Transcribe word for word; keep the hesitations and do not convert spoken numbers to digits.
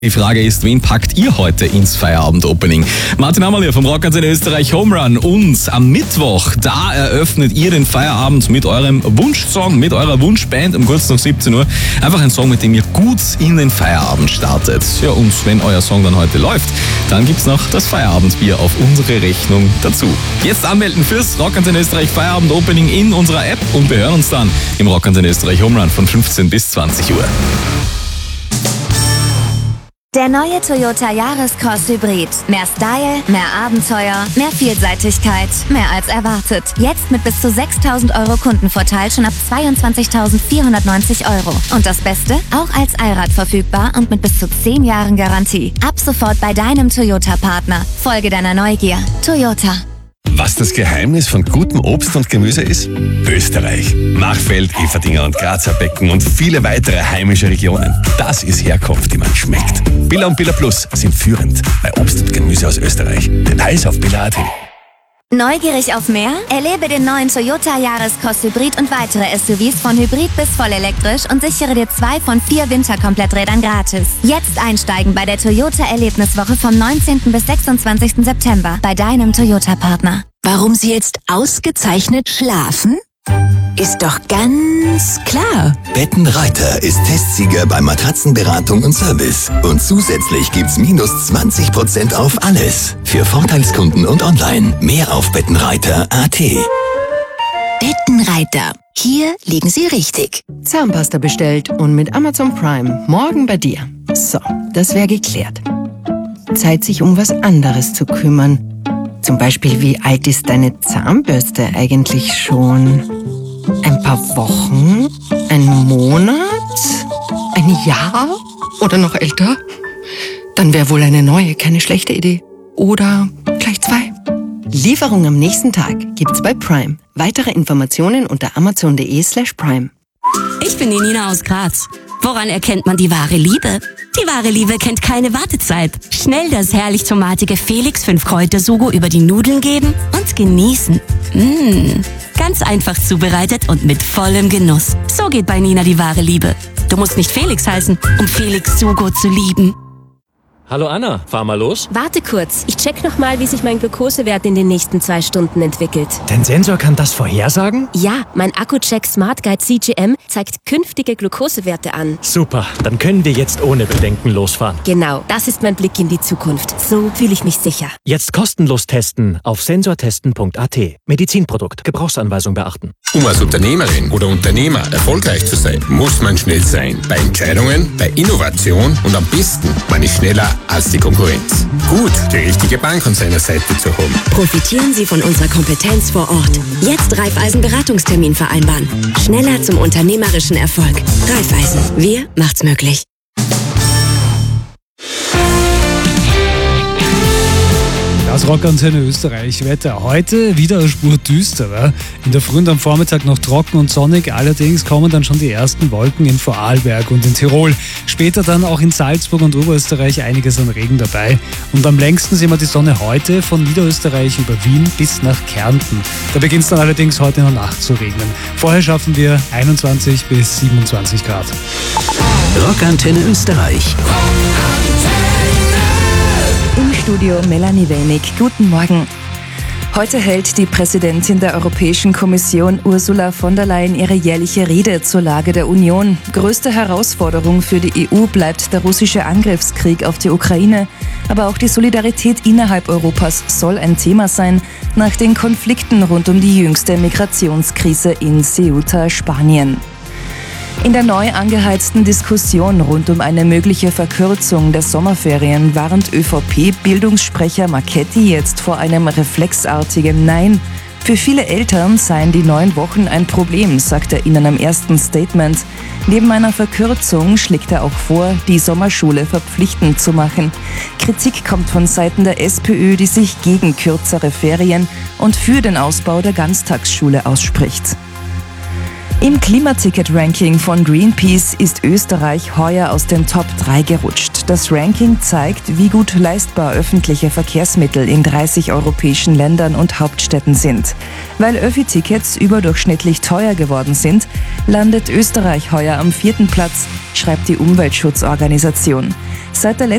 Die Frage ist, wen packt ihr heute ins Feierabend-Opening? Martin Hammerle vom Rockantenne Österreich Home Run. Und am Mittwoch, da eröffnet ihr den Feierabend mit eurem Wunschsong, mit eurer Wunschband um kurz nach siebzehn Uhr. Einfach ein Song, mit dem ihr gut in den Feierabend startet. Ja, und wenn euer Song dann heute läuft, dann gibt's noch das Feierabendbier auf unsere Rechnung dazu. Jetzt anmelden fürs Rockantenne Österreich Feierabend-Opening in unserer App und wir hören uns dann im Rockantenne Österreich Home Run von fünfzehn bis zwanzig Uhr. Der neue Toyota Yaris-Cross Hybrid. Mehr Style, mehr Abenteuer, mehr Vielseitigkeit, mehr als erwartet. Jetzt mit bis zu sechstausend Euro Kundenvorteil schon ab zweiundzwanzigtausendvierhundertneunzig Euro. Und das Beste? Auch als Allrad verfügbar und mit bis zu zehn Jahren Garantie. Ab sofort bei deinem Toyota-Partner. Folge deiner Neugier. Toyota. Was das Geheimnis von gutem Obst und Gemüse ist? Österreich. Machfeld, Eferdingen und Grazer Becken und viele weitere heimische Regionen. Das ist Herkunft, die man schmeckt. Billa und Billa Plus sind führend bei Obst und Gemüse aus Österreich. Details auf billa punkt at. Neugierig auf mehr? Erlebe den neuen Toyota Yaris-Cross Hybrid und weitere S U Vs von Hybrid bis vollelektrisch und sichere dir zwei von vier Winterkompletträdern gratis. Jetzt einsteigen bei der Toyota Erlebniswoche vom neunzehnten bis sechsundzwanzigsten September bei deinem Toyota-Partner. Warum Sie jetzt ausgezeichnet schlafen? Ist doch ganz klar. Bettenreiter ist Testsieger bei Matratzenberatung und Service. Und zusätzlich gibt's minus zwanzig Prozent auf alles. Für Vorteilskunden und online. Mehr auf bettenreiter punkt at. Bettenreiter. Hier liegen Sie richtig. Zahnpasta bestellt und mit Amazon Prime morgen bei dir. So, das wäre geklärt. Zeit, sich um was anderes zu kümmern. Zum Beispiel, wie alt ist deine Zahnbürste eigentlich schon? Ein paar Wochen? Ein Monat? Ein Jahr? Oder noch älter? Dann wäre wohl eine neue keine schlechte Idee. Oder gleich zwei. Lieferung am nächsten Tag gibt's bei Prime. Weitere Informationen unter amazon.de slash prime. Ich bin die Nina aus Graz. Woran erkennt man die wahre Liebe? Die wahre Liebe kennt keine Wartezeit. Schnell das herrlich tomatige Felix fünf Kräuter Sugo über die Nudeln geben und genießen. Mmh, ganz einfach zubereitet und mit vollem Genuss. So geht bei Nina die wahre Liebe. Du musst nicht Felix heißen, um Felix Sugo zu lieben. Hallo Anna, fahr mal los. Warte kurz, ich check nochmal, wie sich mein Glukosewert in den nächsten zwei Stunden entwickelt. Dein Sensor kann das vorhersagen? Ja, mein Akku-Check Smart Guide C G M zeigt künftige Glukosewerte an. Super, dann können wir jetzt ohne Bedenken losfahren. Genau, das ist mein Blick in die Zukunft. So fühle ich mich sicher. Jetzt kostenlos testen auf sensortesten punkt at. Medizinprodukt, Gebrauchsanweisung beachten. Um als Unternehmerin oder Unternehmer erfolgreich zu sein, muss man schnell sein. Bei Entscheidungen, bei Innovation und am besten, man ist schneller als die Konkurrenz. Gut, die richtige Bank an seiner Seite zu haben. Profitieren Sie von unserer Kompetenz vor Ort. Jetzt Raiffeisen-Beratungstermin vereinbaren. Schneller zum unternehmerischen Erfolg. Raiffeisen, wir macht's möglich. Das Rockantenne Österreich Wetter. Heute wieder eine Spur düsterer. In der Früh und am Vormittag noch trocken und sonnig. Allerdings kommen dann schon die ersten Wolken in Vorarlberg und in Tirol. Später dann auch in Salzburg und Oberösterreich einiges an Regen dabei. Und am längsten sehen wir die Sonne heute von Niederösterreich über Wien bis nach Kärnten. Da beginnt es dann allerdings heute in der Nacht zu regnen. Vorher schaffen wir einundzwanzig bis siebenundzwanzig Grad. Rockantenne Österreich. Im Studio Melanie Wenig. Guten Morgen. Heute hält die Präsidentin der Europäischen Kommission Ursula von der Leyen ihre jährliche Rede zur Lage der Union. Größte Herausforderung für die E U bleibt der russische Angriffskrieg auf die Ukraine. Aber auch die Solidarität innerhalb Europas soll ein Thema sein, nach den Konflikten rund um die jüngste Migrationskrise in Ceuta, Spanien. In der neu angeheizten Diskussion rund um eine mögliche Verkürzung der Sommerferien warnt ÖVP-Bildungssprecher Marchetti jetzt vor einem reflexartigen Nein. Für viele Eltern seien die neun Wochen ein Problem, sagt er ihnen am ersten Statement. Neben einer Verkürzung schlägt er auch vor, die Sommerschule verpflichtend zu machen. Kritik kommt von Seiten der SPÖ, die sich gegen kürzere Ferien und für den Ausbau der Ganztagsschule ausspricht. Im Klimaticket-Ranking von Greenpeace ist Österreich heuer aus den Top drei gerutscht. Das Ranking zeigt, wie gut leistbar öffentliche Verkehrsmittel in dreißig europäischen Ländern und Hauptstädten sind. Weil Öffi-Tickets überdurchschnittlich teuer geworden sind, landet Österreich heuer am vierten Platz, schreibt die Umweltschutzorganisation. Seit der